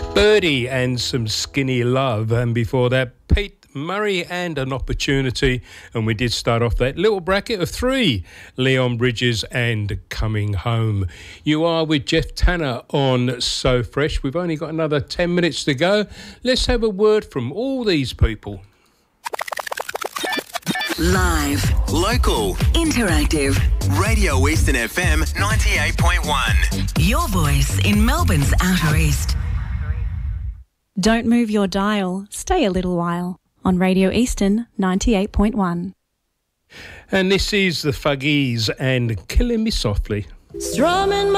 Birdie and some Skinny Love, and before that Pete Murray and An Opportunity, and we did start off that little bracket of three, Leon Bridges and Coming Home. You are with Jeff Tanner on So Fresh. We've only got another 10 minutes to go. Let's have a word from all these people. Live, local, interactive. Radio Eastern FM 98.1. Your voice in Melbourne's Outer East. Don't move your dial. Stay a little while on Radio Eastern 98.1. And this is the Fuggies and Killing Me Softly. Strumming